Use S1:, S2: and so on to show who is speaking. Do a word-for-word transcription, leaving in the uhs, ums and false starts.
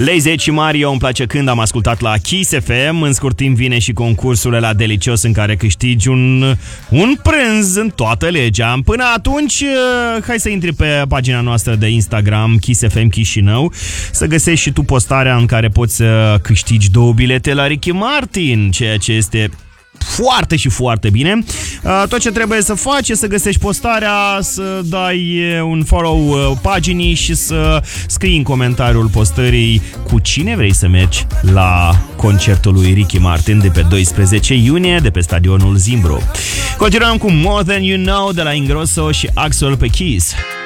S1: Lazy și Mario, îmi place când am ascultat la Kiss F M. În scurt timp vine și concursul ăla delicios în care câștigi un, un prânz în toată legea. Până atunci, hai să intri pe pagina noastră de Instagram Kiss F M Chișinău, să găsești și tu postarea în care poți să câștigi două bilete la Ricky Martin, ceea ce este foarte și foarte bine. Tot ce trebuie să faci e să găsești postarea, să dai un follow paginii și să scrii în comentariul postării cu cine vrei să mergi la concertul lui Ricky Martin de pe doisprezece iunie de pe stadionul Zimbru. Continuăm cu More Than You Know de la Ingrosso și Axel pe Kiss.